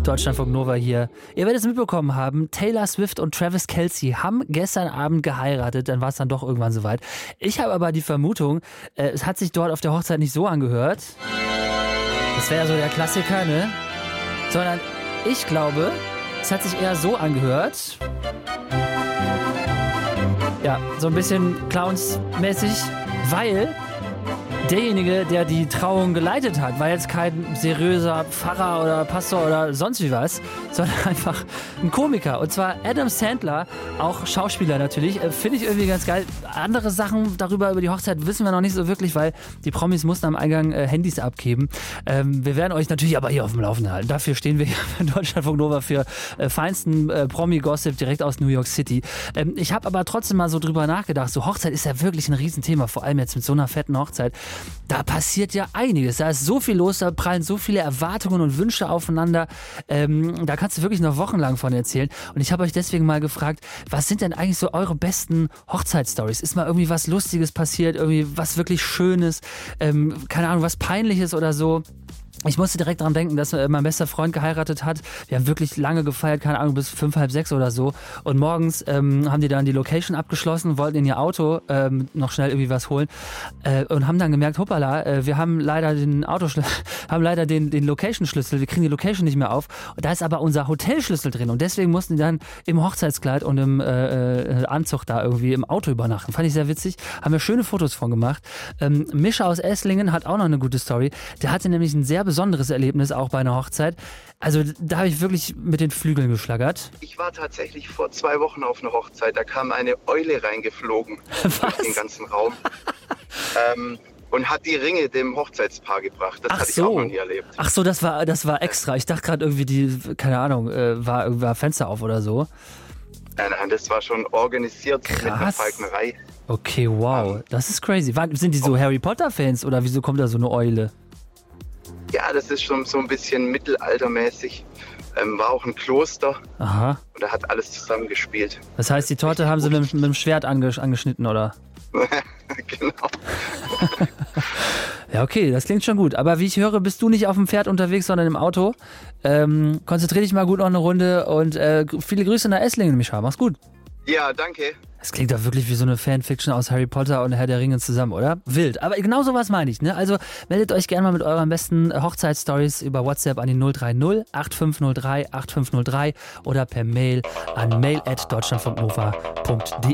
Deutschlandfunk Nova hier. Ihr werdet es mitbekommen haben, Taylor Swift und Travis Kelce haben gestern Abend geheiratet, dann war es dann doch irgendwann soweit. Ich habe aber die Vermutung, es hat sich dort auf der Hochzeit nicht so angehört. Das wäre ja so der Klassiker, ne? Sondern ich glaube, es hat sich eher so angehört. Ja, so ein bisschen clownsmäßig, weil derjenige, der die Trauung geleitet hat, war jetzt kein seriöser Pfarrer oder Pastor oder sonst wie was, sondern einfach ein Komiker. Und zwar Adam Sandler, auch Schauspieler natürlich. Finde ich irgendwie ganz geil. Andere Sachen über die Hochzeit wissen wir noch nicht so wirklich, weil die Promis mussten am Eingang Handys abgeben. Wir werden euch natürlich aber hier auf dem Laufenden halten. Dafür stehen wir hier in Deutschlandfunk Nova für feinsten Promi-Gossip direkt aus New York City. Ich habe aber trotzdem mal so drüber nachgedacht. So Hochzeit ist ja wirklich ein Riesenthema, vor allem jetzt mit so einer fetten Hochzeit. Da passiert ja einiges. Da ist so viel los, da prallen so viele Erwartungen und Wünsche aufeinander. Da kannst du wirklich noch wochenlang von erzählen. Und ich habe euch deswegen mal gefragt, was sind denn eigentlich so eure besten Hochzeitsstories? Ist mal irgendwie was Lustiges passiert, irgendwie was wirklich Schönes, keine Ahnung, was Peinliches oder so? Ich musste direkt daran denken, dass mein bester Freund geheiratet hat. Wir haben wirklich lange gefeiert, keine Ahnung, bis 5, halb 6 oder so. Und morgens haben die dann die Location abgeschlossen, wollten in ihr Auto noch schnell irgendwie was holen und haben dann gemerkt, hoppala, wir haben leider den den Location-Schlüssel, wir kriegen die Location nicht mehr auf. Und da ist aber unser Hotelschlüssel drin. Und deswegen mussten die dann im Hochzeitskleid und im Anzug da irgendwie im Auto übernachten. Fand ich sehr witzig. Haben wir schöne Fotos von gemacht. Mischa aus Esslingen hat auch noch eine gute Story. Der hatte nämlich ein sehr besonderes Erlebnis auch bei einer Hochzeit. Also da habe ich wirklich mit den Flügeln geschlagert. Ich war tatsächlich vor 2 Wochen auf einer Hochzeit. Da kam eine Eule reingeflogen durch den ganzen Raum und hat die Ringe dem Hochzeitspaar gebracht. Das hatte ich auch noch nie erlebt. Ach so, das war extra. Ich dachte gerade irgendwie, keine Ahnung, war Fenster auf oder so. Nein, das war schon organisiert. Krass. Mit einer Falknerei. Okay, wow. Das ist crazy. Sind die so Harry Potter-Fans oder wieso kommt da so eine Eule? Ja, das ist schon so ein bisschen mittelaltermäßig. War auch ein Kloster. Aha. Und da hat alles zusammengespielt. Das heißt, die Torte haben sie mit dem Schwert angeschnitten, oder? Genau. Ja, okay, das klingt schon gut. Aber wie ich höre, bist du nicht auf dem Pferd unterwegs, sondern im Auto. Konzentrier dich mal gut noch eine Runde und viele Grüße nach Esslingen, Micha. Mach's gut. Ja, danke. Das klingt doch wirklich wie so eine Fanfiction aus Harry Potter und Herr der Ringe zusammen, oder? Wild. Aber genau sowas meine ich, ne? Also meldet euch gerne mal mit euren besten Hochzeitsstories über WhatsApp an die 030 8503 8503 oder per Mail an mail@deutschlandfunknova.de.